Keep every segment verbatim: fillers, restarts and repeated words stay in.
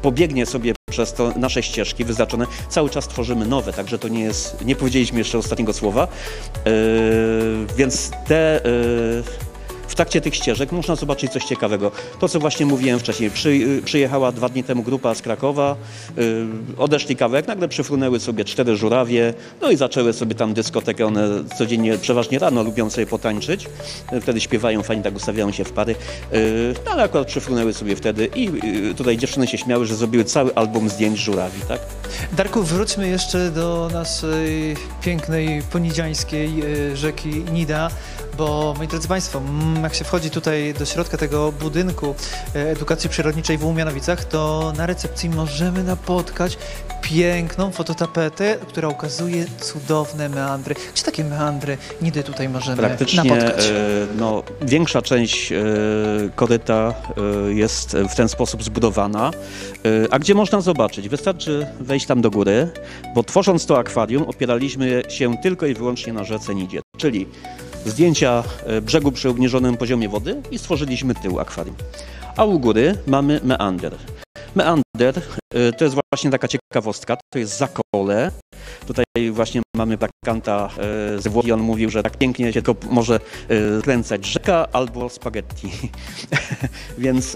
pobiegnie sobie przez to nasze ścieżki wyznaczone, cały czas tworzymy nowe, także to nie jest, nie powiedzieliśmy jeszcze ostatniego słowa, yy, więc te yy, w trakcie tych ścieżek można zobaczyć coś ciekawego. To, co właśnie mówiłem wcześniej, Przy, przyjechała dwa dni temu grupa z Krakowa, yy, odeszli kawałek, nagle przyfrunęły sobie cztery żurawie, no i zaczęły sobie tam dyskotekę, one codziennie, przeważnie rano lubią sobie potańczyć, yy, wtedy śpiewają, fajnie tak ustawiają się w pary, yy, no ale akurat przyfrunęły sobie wtedy i yy, tutaj dziewczyny się śmiały, że zrobiły cały album zdjęć żurawi, tak? Darku, wróćmy jeszcze do naszej pięknej, ponidziańskiej yy, rzeki Nida, bo, moi drodzy Państwo, jak się wchodzi tutaj do środka tego budynku edukacji przyrodniczej w Łumianowicach, to na recepcji możemy napotkać piękną fototapetę, która ukazuje cudowne meandry. Gdzie takie meandry Nidy tutaj możemy Praktycznie, napotkać? E, no, większa część e, koryta e, jest w ten sposób zbudowana. E, a gdzie można zobaczyć? Wystarczy wejść tam do góry, bo tworząc to akwarium opieraliśmy się tylko i wyłącznie na rzece Nidzie, czyli zdjęcia brzegu przy obniżonym poziomie wody i stworzyliśmy tył akwarium. A u góry mamy meander. Meander to jest właśnie taka ciekawostka, to jest zakole. Tutaj właśnie mamy praktyka z Włoch i on mówił, że tak pięknie się tylko może kręcać rzeka albo spaghetti. Więc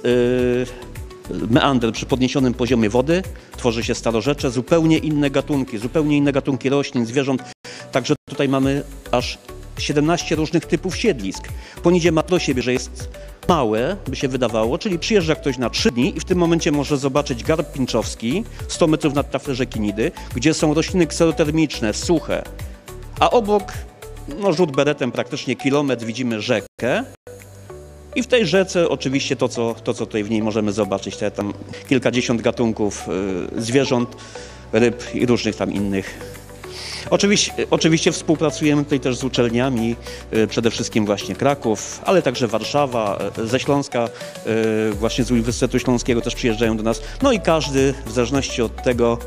meander przy podniesionym poziomie wody, tworzy się starorzecze, zupełnie inne gatunki, zupełnie inne gatunki roślin, zwierząt. Także tutaj mamy aż siedemnaście różnych typów siedlisk. Ponidzie ma do siebie, że jest małe, by się wydawało, czyli przyjeżdża ktoś na trzy dni i w tym momencie może zobaczyć garb pinczowski, sto metrów nad taflą rzeki Nidy, gdzie są rośliny kserotermiczne, suche, a obok, no rzut beretem praktycznie kilometr, widzimy rzekę i w tej rzece oczywiście to, co, to, co tutaj w niej możemy zobaczyć, te tam kilkadziesiąt gatunków y, zwierząt, ryb i różnych tam innych. Oczywiście, oczywiście współpracujemy tutaj też z uczelniami, przede wszystkim właśnie Kraków, ale także Warszawa, ze Śląska, właśnie z Uniwersytetu Śląskiego też przyjeżdżają do nas. No i każdy, w zależności od tego,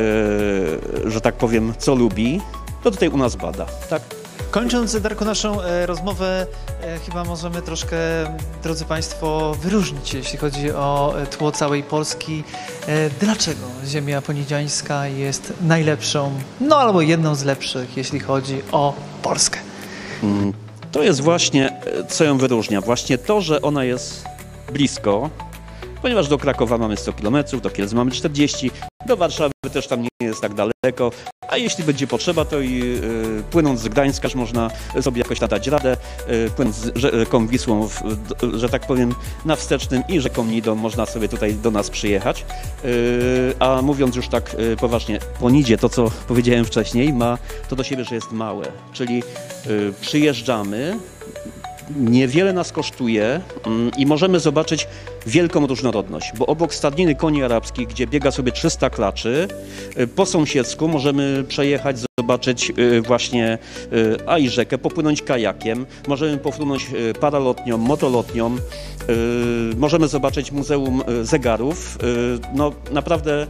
że tak powiem, co lubi, to tutaj u nas bada, tak? Kończąc, Darku, naszą e, rozmowę, e, chyba możemy troszkę, drodzy Państwo, wyróżnić się, jeśli chodzi o tło całej Polski. E, dlaczego ziemia ponidziańska jest najlepszą, no albo jedną z lepszych, jeśli chodzi o Polskę? To jest właśnie, co ją wyróżnia, właśnie to, że ona jest blisko, ponieważ do Krakowa mamy sto kilometrów, do Kielc mamy czterdzieści, do Warszawy też tam nie jest tak daleko, a jeśli będzie potrzeba, to i y, płynąc z Gdańska też można sobie jakoś nadać radę, y, płynąc z rzeką Wisłą, w, d, że tak powiem, na Wstecznym i rzeką Nidą można sobie tutaj do nas przyjechać. Y, a mówiąc już tak y, poważnie, po Nidzie, to co powiedziałem wcześniej, ma to do siebie, że jest małe, czyli y, przyjeżdżamy, niewiele nas kosztuje i możemy zobaczyć wielką różnorodność, bo obok stadniny koni arabskich, gdzie biega sobie trzysta klaczy, po sąsiedzku możemy przejechać, zobaczyć właśnie a i rzekę, popłynąć kajakiem, możemy popłynąć paralotnią, motolotnią, możemy zobaczyć Muzeum Zegarów. No naprawdę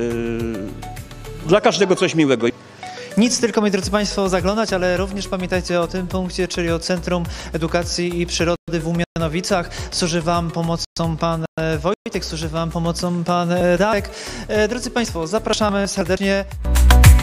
dla każdego coś miłego. Nic tylko, moi drodzy Państwo, zaglądać, ale również pamiętajcie o tym punkcie, czyli o Centrum Edukacji i Przyrody w Łumianowicach. Służy Wam pomocą Pan Wojtek, służy Wam pomocą Pan Darek. Drodzy Państwo, zapraszamy serdecznie.